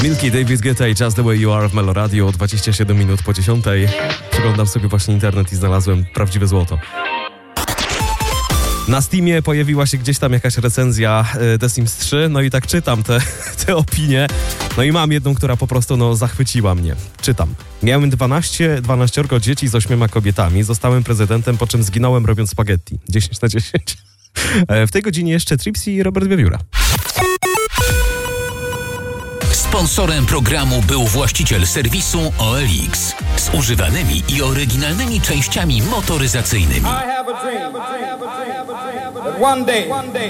Milky, David Guetta i Just the Way You Are w Melo Radio, 27 minut po 10. Przeglądam sobie właśnie internet i znalazłem prawdziwe złoto. Na Steamie pojawiła się gdzieś tam jakaś recenzja The Sims 3, no i tak czytam te opinie, no i mam jedną, która po prostu zachwyciła mnie. Czytam. Miałem 12 dzieci z 8 kobietami, zostałem prezydentem, po czym zginąłem robiąc spaghetti. 10/10. W tej godzinie jeszcze Tripsy i Robert Wiewióra. Sponsorem programu był właściciel serwisu OLX z używanymi i oryginalnymi częściami motoryzacyjnymi. I have a dream that one day